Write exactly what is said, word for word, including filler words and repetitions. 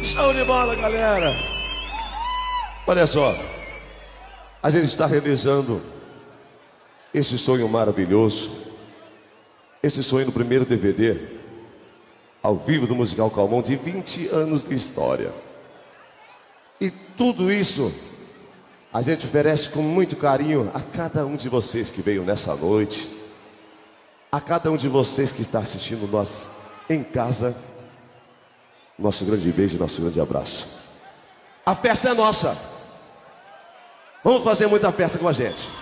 Show de bola, galera. Olha só, a gente está realizando esse sonho maravilhoso, esse sonho no primeiro D V D ao vivo do Musical Calmon, de vinte anos de história. E tudo isso a gente oferece com muito carinho a cada um de vocês que veio nessa noite, a cada um de vocês que está assistindo nós em casa. Nosso grande beijo, nosso grande abraço. A festa é nossa. Vamos fazer muita festa com a gente.